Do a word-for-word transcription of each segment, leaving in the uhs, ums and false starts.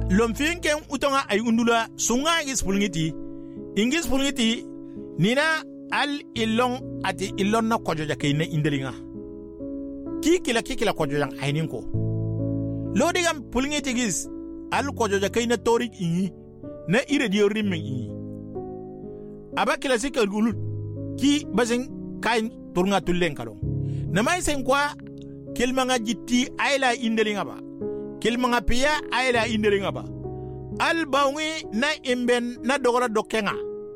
lomfin ken utonga ay undula sunga ngis pulngiti ingis pulngiti nina al ilong ati ilon na kojoja kayne indelinga kikila kikila kojojang aynin ko lodigam pulngiti gis al kojoja kayne torik ingi na iradio rimmen ingi abakila sikal gulul ki bazin kain turnga tullen kalon namay sen kwa kilmanga jitti ayla indelinga ba kilmanga piya ayla indelinga ba al bawngi na imben na dogora dokenga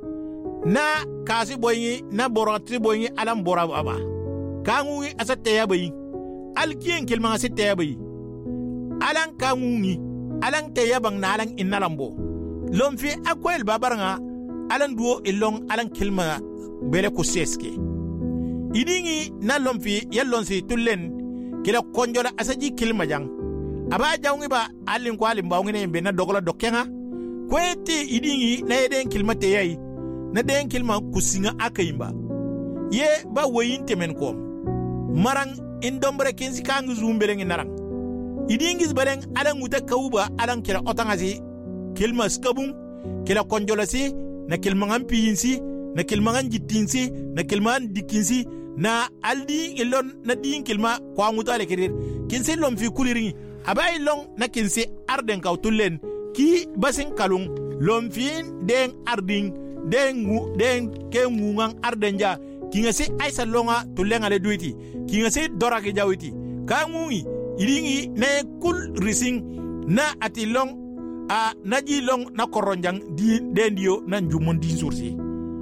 na kasi boyi na borati boyi alam bora aba kangu asate ya bayi al kien kilmanga sete ya bayi alan kangu alan te ya bang na alan inalambo lomfi akwel babaranga alan duo ilong alan kilma bele ko seske idingi na lomfi yallonsi tullen kila konjola asaji kilma jang aba jawngi ba alin ko alin bawngi ne be na dogola dokenga kweti idingi na yeden kilma te yayi na den kilma kusinga akayimba ye ba woyin temen ko marang indombre kinsi kangu zumbere ngi narang idingi bareng alan uta kawba alan kila otangasi kilma skabum kila konjola si na kilma ngampi yinsi na kilma njitinsi na kilma dikinsi na aldi ilon na din kilma kwa mutale kirir kinsi lom fi kuliringi abay long na kinsi arden kautulen ki basin kalung lom fi den arding den ngu den ke ngungang ardenja kingasi aisa longa tulenga le duiti kingasi doraki jawiti ka ngungi iringi na kul rising na atilong a naji long na koronjang di dendio na njumon din sursi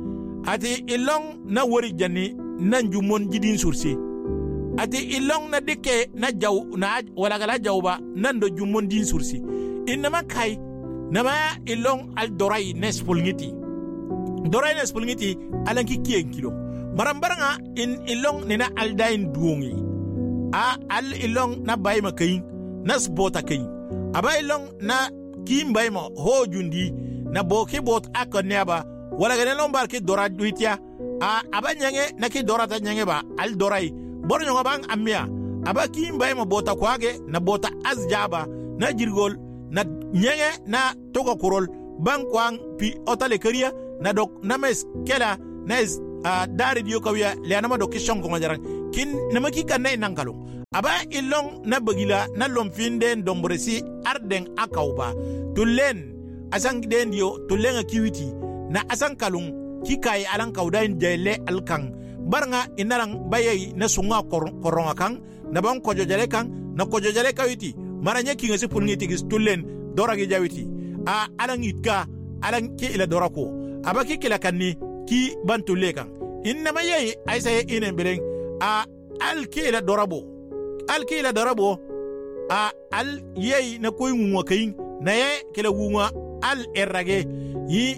ati ilong na wori jani na njumon jidin sursi ati ilong na dike na jaw na wala gala jawba nando jumon din sursi inama kai nama ilong al dorai nespulngiti dorai nespulngiti alanki kien kilo marambaranga in ilong nina aldain duongi a al ilong na bayma kayin nas bota kayin aba ilong na kimbay mo ho jundi na boke bot akoneba wala gane lombar ki dora duitia a abanyange na ki dora ta nyange ba al dorai bornyo ngabang amia aba kimbay mo bota kwage na bota azjaba na jirgol na nyange na togo kurol bang kwang pi otale keria na dok na mes kela na is uh, dari dio kawya le anama do kishon ko ngajarang kin namaki kanay nangkalong aba ilong na bagila na lomfinden dombresi arden akauba tulen asang den dio tulenga kiwiti na asang kalung kikai alang kaudain jele alkang barnga inarang bayai na sunga koronga kang na bang kojo jale kang na kojo jale kawiti maranya kinga se pulngiti gis tulen doragi jawiti a alang itka alang ke ila dorako abaki kila kanni ki bantule kang inna mayai aisa inen bereng a al ke ila dorabo al ke ila dorabo a al yei na koy ngwa kayin na ye kila wunga al errage yi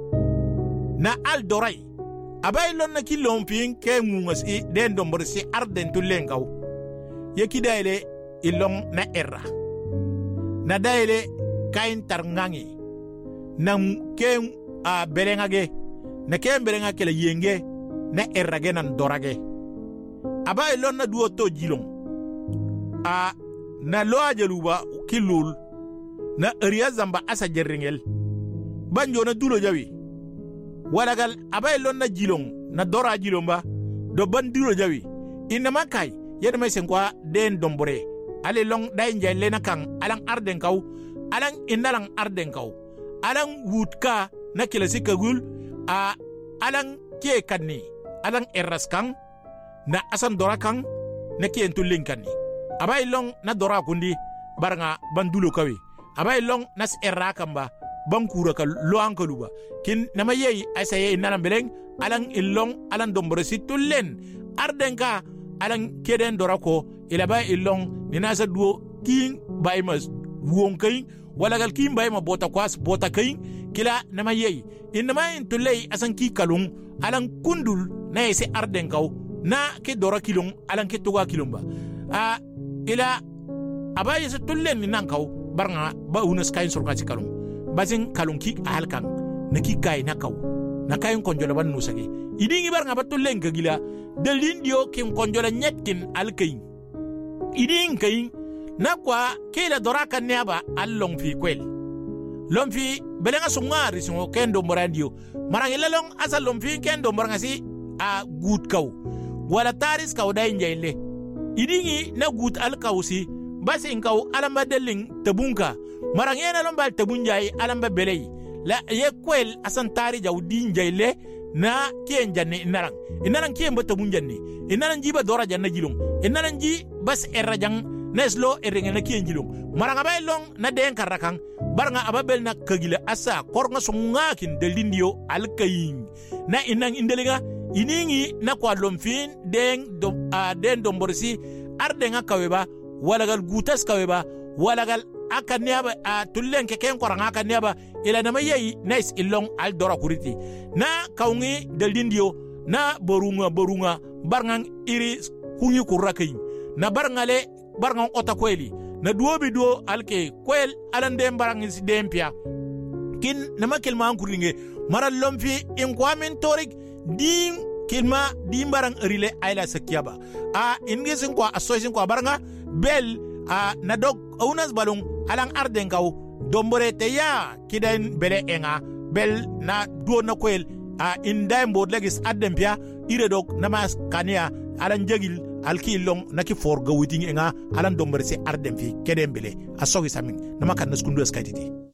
na al dorai abay lon na kilom pin ke ngunga si den dombor si arden tulen kaw ye kidaile ilong na erra na daile kain tarngangi na ke a berengage na ke berenga kila yenge na errage nan dorage abay lon na duo to jilong a na loa jaluba kilul na area zamba asa jerringel banjo na dulo jawi walagal abay lon na jilong na dora jilomba do ban dulo jawi inna makai yeda may senkwa den dombore ale long day njale na kang alang arden kaw alang inalang arden kaw alang wutka na kilasika gul a alang ke kanni alang erras kang na asan dora kang na kien tulin kanni abay long na dora kundi baranga bandulo kawi abay long nas erra kamba bankura ka loan kaluba kin namaye asaye nanan beleng alang illong alang dombore situlen ardenka alang keden dorako ilaba illong ninasa duo king baymas wonkai wala gal king bayma bota kwas bota kai kila namaye inma intulei asan ki kalung alang kundul na ese ardenkaw na ke dora kilong alang ke tuga kilomba a ila abaye situlen ninankaw barnga ba unas kain surka ci kalung bazin kalung ki alkan na ki kai na kaw na kayin konjola ban nusage idingi barnga batulen ka gila dalin dio kim konjola nyetin alkayin idin kayin na kwa kila doraka neba allong fi kwel lomfi belenga sunga risingo kendo morandio marang ilalong asa lomfi kendo morangasi a gut kaw wala taris kaw da injaile idingi na gut al kawsi basi inkaw alamba deling tabunka marang yena lomba tabunjai alamba belei la ye kwel asan tari jaw din jaile na kien janne inarang inarang kien bata bunjanne inarang jiba dora janna jilung inarang ji bas errajang neslo errenga na kien jilung maranga bay long na den karakang baranga ababel na kagila asa kornga sunga kin delindio alkayin na inang indelinga iningi na kwa lomfin den do uh, den domborsi ardenga kaweba walagal gutas kaweba walagal akanyaba a tullen ke ken koranga akanyaba ila na mayi nice ilong al dora kuriti na kaungi delindio na borunga borunga barngang iri hungi kurakin na barngale barngang otakweli na duobi duo alke kwel alande barang si dempia kin na makil ma ankuringe maral lomfi in kwamen torik dim kilma dim barang rile ayla sakiaba a ingesin kwa asoisin kwa baranga bel a na dog unas balung alang arden kaw dombore te ya kidain bele enga bel na duo na kwel a inday mbod legis adempia ire dog namas kania alan jagil alki long naki for gawuting enga alan dombore se ardem fi kedem bele asogi samin nama kan naskundu askatiti